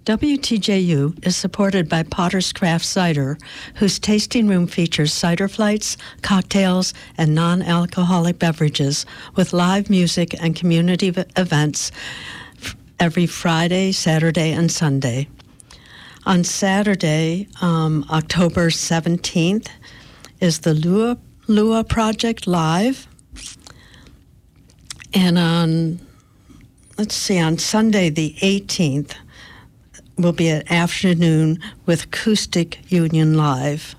WTJU is supported by Potter's Craft Cider, whose tasting room features cider flights, cocktails, and non-alcoholic beverages with live music and community events every Friday, Saturday, and Sunday. On Saturday, October 17th, is the Lua Project Live. And on Sunday the 18th, will be an afternoon with Acoustic Union Live.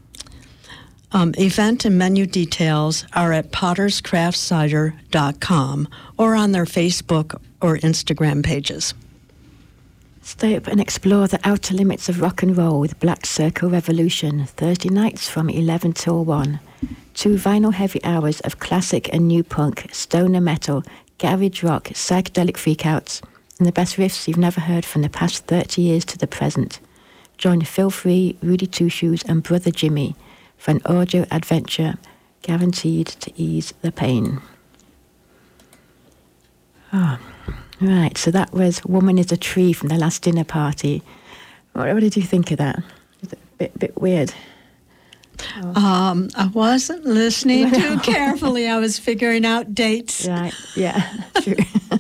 Event and menu details are at potterscraftcider.com or on their Facebook or Instagram pages. Stay up and explore the outer limits of rock and roll with Black Circle Revolution, Thursday nights from 11 till 1. 2 vinyl heavy hours of classic and new punk, stoner metal, garage rock, psychedelic freakouts, and the best riffs you've never heard from the past 30 years to the present. Join Phil Free, Rudy Two Shoes, and Brother Jimmy for an audio adventure guaranteed to ease the pain. Oh, right, so that was Woman is a Tree from the last dinner party. What did you think of that? Is it a bit weird? Oh. I wasn't listening too carefully. I was figuring out dates. Right, yeah, true.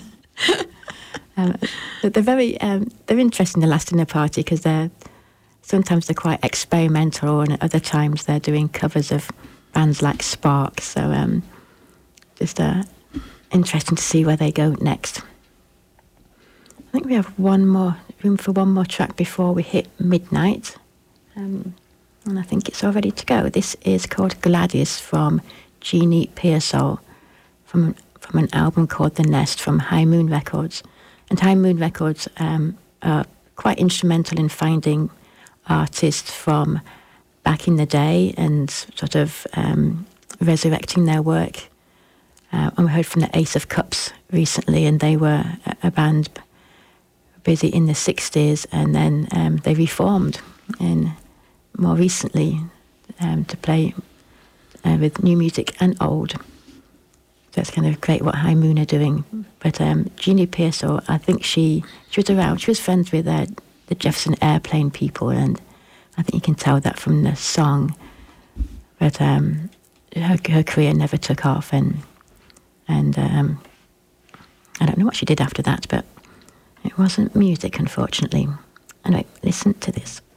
They're very they're interesting, the last dinner party, because sometimes they're quite experimental, and at other times they're doing covers of bands like Spark. So just interesting to see where they go next. I think we have room for one more track before we hit midnight, and I think it's all ready to go. This is called Gladys from Jeannie Pearsall from an album called The Nest from High Moon Records. And High Moon Records are quite instrumental in finding artists from back in the day and sort of resurrecting their work. And we heard from the Ace of Cups recently, and they were a band busy in the 60s, and then they reformed and more recently to play with new music and old. That's kind of great what High Moon are doing. But Jeannie Pearsall, I think she was around. She was friends with the Jefferson Airplane people, and I think you can tell that from the song. But her career never took off, and I don't know what she did after that, but it wasn't music, unfortunately. Anyway, listen to this.